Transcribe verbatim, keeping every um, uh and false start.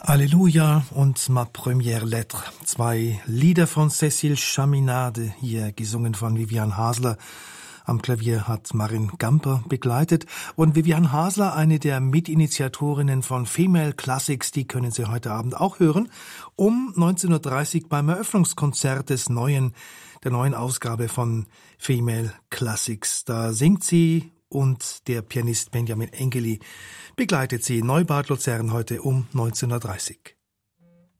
Alléluia und Ma Première Lettre. Zwei Lieder von Cécile Chaminade, hier gesungen von Vivian Hasler. Am Klavier hat Marin Gamper begleitet. Und Vivian Hasler, eine der Mitinitiatorinnen von Female Classics, die können Sie heute Abend auch hören, um neunzehn Uhr dreißig beim Eröffnungskonzert des neuen, der neuen Ausgabe von Female Classics. Da singt sie und der Pianist Benjamin Engeli begleitet sie. Neubad Luzern heute um neunzehn Uhr dreißig.